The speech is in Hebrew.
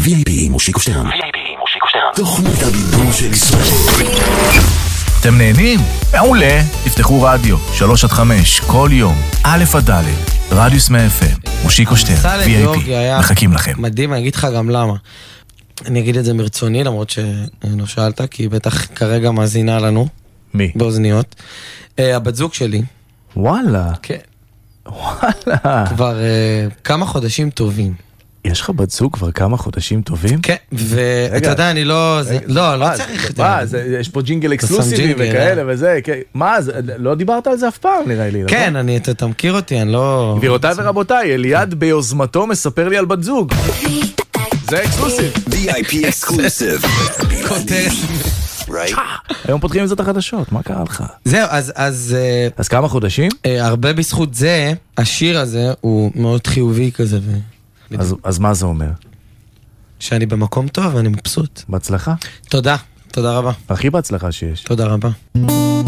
VIP עם מושיקו שטרן. תוכנית הבידור של ישראל. אתם נהנים? מעולה. תפתחו רדיו 3-5 כל יום א' עד ד' רדיוס 100 FM. מושיקו שטרן, VIP, מחכים לכם. מדהים, אני אגיד לך גם למה. אני אגיד את זה מרצוני, למרות שלא שאלת, כי בטח כרגע מאזינה לנו. מי? באוזניות. הבת זוג שלי. וואלה. כן. וואלה. כבר כמה חודשים טובים. יש לך בת זוג כבר כמה חודשים טובים? כן, ואתה יודע, אני לא צריך את זה. יש פה ג'ינגל אקסקלוסיבי וכאלה וזה. מה, לא דיברת על זה אף פעם נראה לי. כן, אתה מכיר אותי, אני לא... גבירותיי ורבותיי, אליעד ביוזמתו מספר לי על בת זוג. זה אקסקלוסיב. VIP אקסקלוסיב. היום פותחים את זה את החדשות, מה קרה לך? זהו, אז כמה חודשים? הרבה בזכות זה, השיר הזה הוא מאוד חיובי כזה. אז מה זה אומר? שאני במקום טוב ואני מבסוט. בהצלחה. תודה רבה. הכי בהצלחה שיש. תודה רבה.